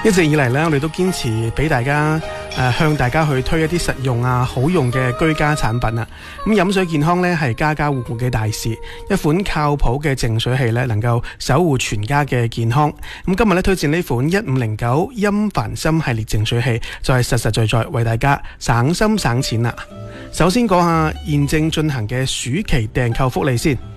一直以嚟咧，我哋都堅持俾大家向大家去推一啲實用好用嘅居家產品啊。咁飲水健康咧係家家戶戶嘅大事，一款靠譜嘅淨水器咧能夠守護全家嘅健康。咁今日咧推薦呢款1509音凡森系列淨水器，就係實實在在為大家省心省錢啦。首先講下現正進行嘅暑期訂購福利先。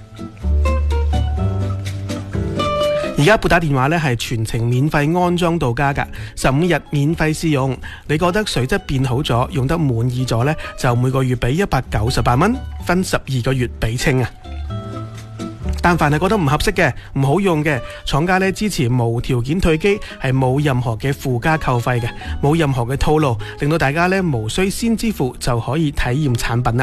而家撥打電話咧係全程免費安裝到家㗎，15日免費試用。你覺得水質變好咗，用得滿意咗呢，就每個月俾198蚊，分12個月俾清啊！但凡係覺得唔合適嘅、唔好用嘅，廠家咧支持無條件退機，係冇任何嘅附加扣費嘅，冇任何嘅套路，令到大家咧無需先支付就可以體驗產品啦。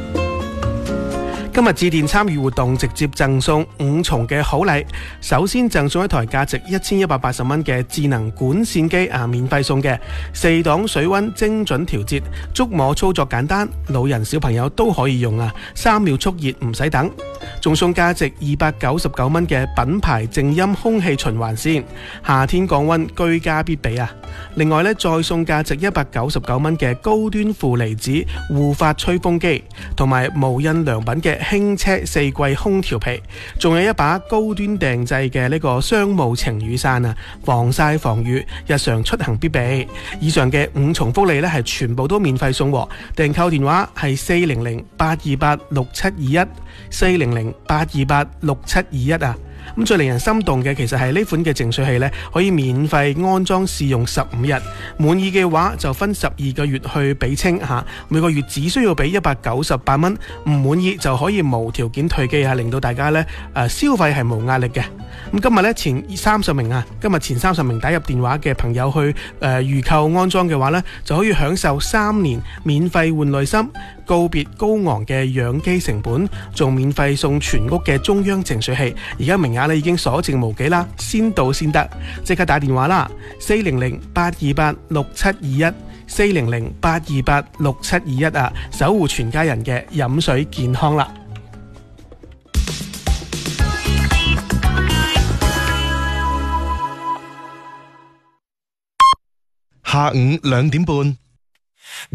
今日致電參與活動，直接贈送5重嘅好禮。首先贈送一台價值1180蚊嘅智能管線機免費送嘅，4檔水溫精準調節，觸摸操作簡單，老人小朋友都可以用3秒速熱唔使等。仲送價值299蚊嘅品牌靜音空氣循環扇，夏天降溫居家必備啊！另外咧，再送價值199蚊嘅高端負離子護髮吹風機，同埋無印良品嘅輕車4季空調被，仲有一把高端訂製嘅呢個商務晴雨傘防曬防雨，日常出行必備。以上嘅5重福利咧係全部都免費送喎。訂購電話係400-828-6721，400-828-6721啊。咁最令人心動嘅其實係呢款嘅淨水器呢，可以免費安裝試用15日，滿意嘅話就分12個月去俾清吓，每個月只需要俾198蚊，唔滿意就可以無條件退機令到大家呢消費係無壓力嘅。咁今日呢前30名打入電話嘅朋友去預購安裝嘅話呢，就可以享受3年免費換濾芯，告別高昂嘅養機成本，仲免費送全屋嘅中央淨水器。而家名額咧已經所剩無幾啦，先到先得，即刻打電話啦，400-828-6721，400-828-6721啊，守護全家人嘅飲水健康啦。 下午2點半，